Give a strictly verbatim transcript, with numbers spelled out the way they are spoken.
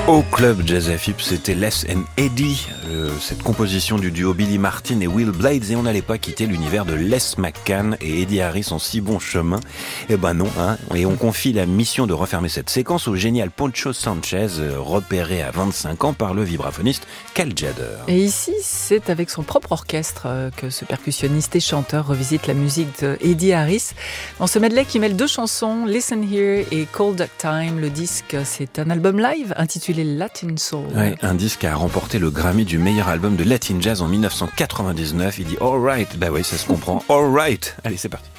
Au club Jazz F I P, c'était Les and Eddie, euh, cette composition du duo Billy Martin et Will Blades, et on n'allait pas quitter l'univers de Les McCann et Eddie Harris en si bon chemin. Eh ben non, hein, et on confie la mission de refermer cette séquence au génial Poncho Sanchez, repéré à vingt-cinq ans par le vibraphoniste Cal Tjader. Et ici, c'est avec son propre orchestre que ce percussionniste et chanteur revisite la musique d'Eddie Harris. Dans ce medley qui mêle deux chansons, Listen Here et Cold Duck Time, le disque, c'est un album live intitulé Latin Soul. Ouais, un disque a remporté le Grammy du meilleur album de Latin Jazz en dix-neuf cent quatre-vingt-dix-neuf. Il dit All right, bah oui, ça se comprend. All right. Allez, c'est parti.